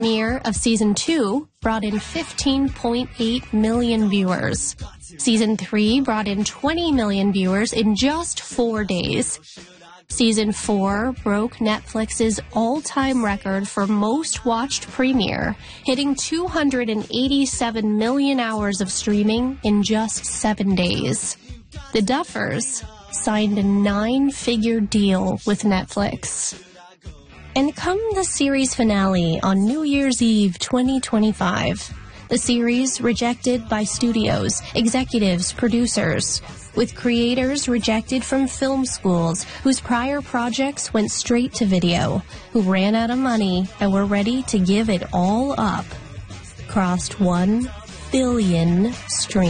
Premiere of Season 2 brought in 15.8 million viewers. Season 3 brought in 20 million viewers in just 4 days. Season 4 broke Netflix's all-time record for most watched premiere, hitting 287 million hours of streaming in just 7 days. The Duffers signed a 9-figure deal with Netflix. And come the series finale on New Year's Eve 2025. The series rejected by studios, executives, producers, with creators rejected from film schools whose prior projects went straight to video, who ran out of money and were ready to give it all up. Crossed 1 billion streams.